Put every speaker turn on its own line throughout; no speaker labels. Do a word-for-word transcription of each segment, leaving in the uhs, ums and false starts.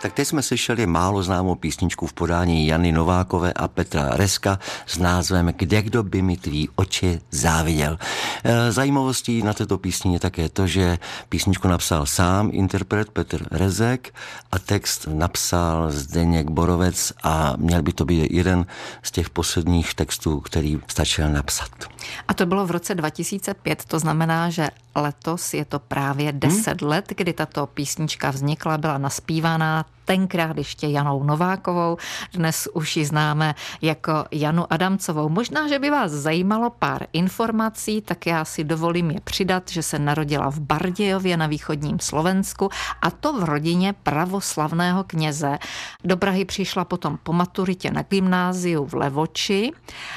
Tak teď jsme slyšeli málo známou písničku v podání Jany Novákové a Petra Rezka s názvem Kde kdo by mi tvý oči záviděl. Zajímavostí na této písni je také to, že písničku napsal sám interpret Petr Rezek a text napsal Zdeněk Borovec a měl by to být jeden z těch posledních textů, který stačil napsat.
A to bylo v roce dva tisíce pět, to znamená, že letos je to právě deset hmm? let, kdy tato písnička vznikla, byla naspívaná tenkrát ještě Janou Novákovou, dnes už ji známe jako Janu Adamcovou. Možná, že by vás zajímalo pár informací, tak já si dovolím je přidat, že se narodila v Bardějově na východním Slovensku a to v rodině pravoslavného kněze. Do Prahy přišla potom po maturitě na gymnáziu v Levoči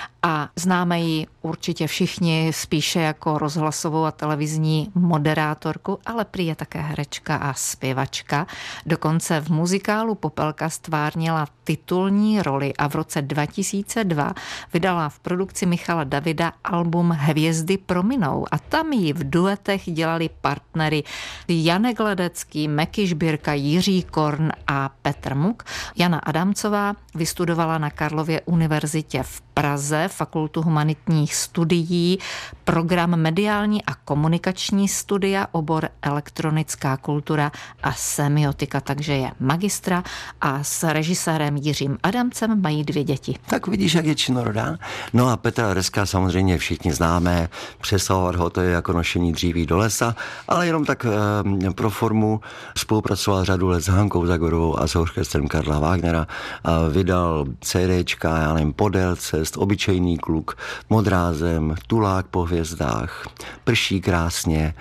a známe ji určitě všichni spíše jako rozhlasovou a televizní moderátorku, ale prý je také herečka a zpěvačka. Dokonce v muzikálu Popelka stvárnila titulní roli a v roce dva tisíce dva vydala v produkci Michala Davida album Hvězdy prominou a tam ji v duetech dělali partnery Janek Ledecký, Meky Žbírka, Jiří Korn a Petr Muk. Jana Adamcová vystudovala na Karlově univerzitě v Praze Fakultu humanitních studií, program mediální a komunikační studia, obor elektronická kultura a semiotika, takže je magistra a s režisérem Jiřím Adamcem mají dvě děti.
Tak vidíš, jak je činorodá. No a Petra Rezka samozřejmě všichni známe, představovat ho to je jako nošení dříví do lesa, ale jenom tak e, pro formu spolupracoval řadu let s Hankou Zagorovou a s orchestrem Karla Wagnera a vydal CDčka, já nevím, Podél cest, Obyčejný kluk, Modrá zem, Tulák po hvězdách, Prší krásně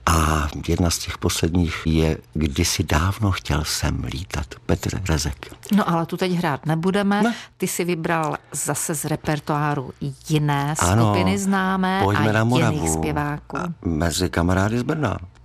a jedna z těch posledních je Kdysi dávno chtěl jsem lítat. Petr Rezek.
No ale tu teď hrát nebudeme.
Ne.
Ty si vybral zase z repertoáru jiné
ano,
skupiny známé a
na
jiných zpěváků.
A mezi kamarády z Brna.